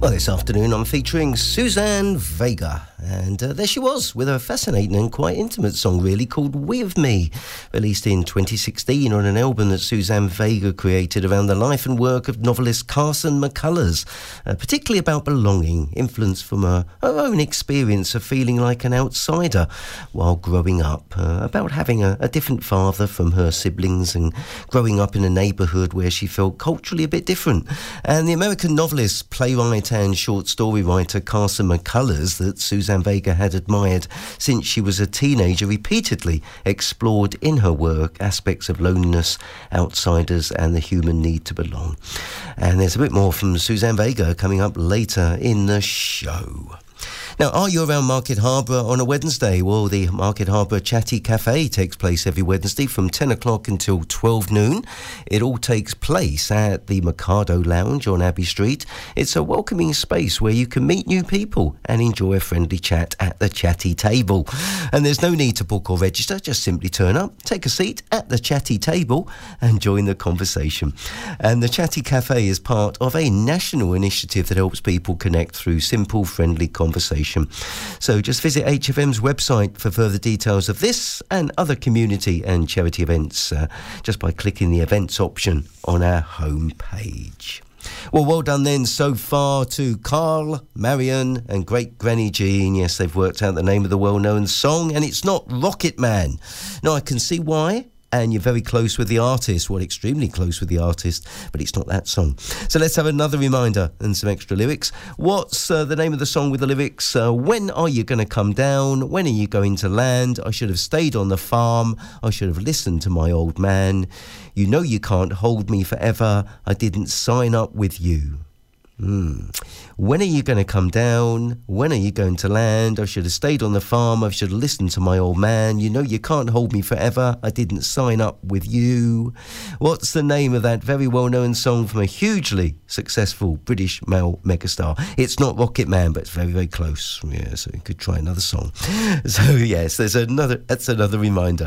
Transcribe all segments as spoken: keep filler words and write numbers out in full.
Well, this afternoon I'm featuring Suzanne Vega, and uh, there she was with a fascinating and quite intimate song really called With Me, released in twenty sixteen on an album that Suzanne Vega created around the life and work of novelist Carson McCullers, uh, particularly about belonging, influenced from her, her own experience of feeling like an outsider while growing up, uh, about having a, a different father from her siblings and growing up in a neighbourhood where she felt culturally a bit different. And the American novelist, playwright and short story writer Carson McCullers, that Suzanne Vega had admired since she was a teenager, repeatedly explored in her work aspects of loneliness, outsiders and the human need to belong. And there's a bit more from Suzanne Vega coming up later in the show. Now, are you around Market Harbour on a Wednesday? Well, the Market Harbour Chatty Cafe takes place every Wednesday from ten o'clock until twelve noon. It all takes place at the Mikado Lounge on Abbey Street. It's a welcoming space where you can meet new people and enjoy a friendly chat at the chatty table. And there's no need to book or register, just simply turn up, take a seat at the chatty table and join the conversation. And the Chatty Cafe is part of a national initiative that helps people connect through simple, friendly conversation. So just visit H F M's website for further details of this and other community and charity events uh, just by clicking the events option on our homepage. Well, well done then so far to Carl, Marion and Great Granny Jean. Yes, they've worked out the name of the well-known song, and it's not Rocket Man. Now, I can see why. And you're very close with the artist, well, extremely close with the artist, but it's not that song. So let's have another reminder and some extra lyrics. What's uh, the name of the song with the lyrics? Uh, when are you going to come down? When are you going to land? I should have stayed on the farm. I should have listened to my old man. You know you can't hold me forever. I didn't sign up with you. Hmm. When are you going to come down? When are you going to land? I should have stayed on the farm. I should have listened to my old man. You know you can't hold me forever. I didn't sign up with you. What's the name of that very well-known song from a hugely successful British male megastar? It's not Rocket Man, but it's very, very close. Yeah, so you could try another song. So yes, there's another. That's another reminder.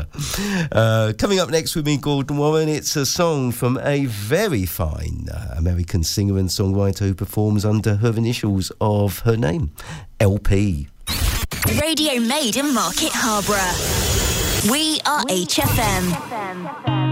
Uh, coming up next with me, Gordon Warren. It's a song from a very fine uh, American singer and songwriter who performs under her initials of her name, L P. Radio made in Market Harbour. We are H F M.